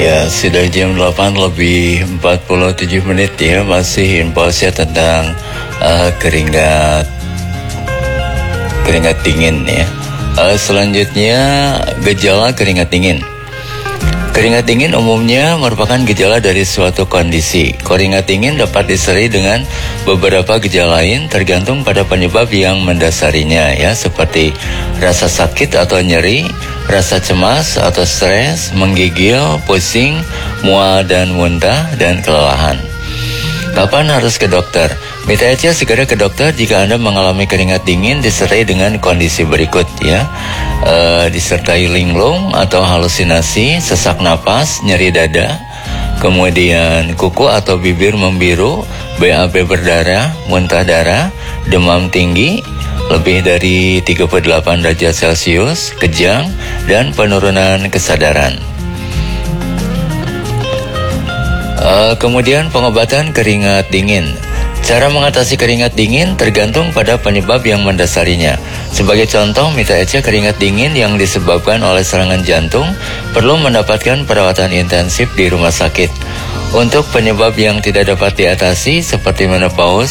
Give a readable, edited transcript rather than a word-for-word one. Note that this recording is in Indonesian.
Ya, sudah jam 8 lebih 47 menit ya, masih infosnya tentang keringat dingin ya. Selanjutnya gejala keringat dingin. Keringat dingin umumnya merupakan gejala dari suatu kondisi. Keringat dingin dapat disertai dengan beberapa gejala lain tergantung pada penyebab yang mendasarinya ya, seperti rasa sakit atau nyeri, rasa cemas atau stres, menggigil, pusing, mual dan muntah, dan kelelahan. Kapan harus ke dokter? Mita Echa segera ke dokter jika Anda mengalami keringat dingin disertai dengan kondisi berikut ya. Disertai linglung atau halusinasi, sesak napas, nyeri dada, kemudian kuku atau bibir membiru, BAB berdarah, muntah darah, demam tinggi lebih dari 38 derajat Celcius, kejang, dan penurunan kesadaran. Kemudian pengobatan keringat dingin. Cara mengatasi keringat dingin tergantung pada penyebab yang mendasarinya. Sebagai contoh, Mita Echa keringat dingin yang disebabkan oleh serangan jantung perlu mendapatkan perawatan intensif di rumah sakit. Untuk penyebab yang tidak dapat diatasi seperti menopause,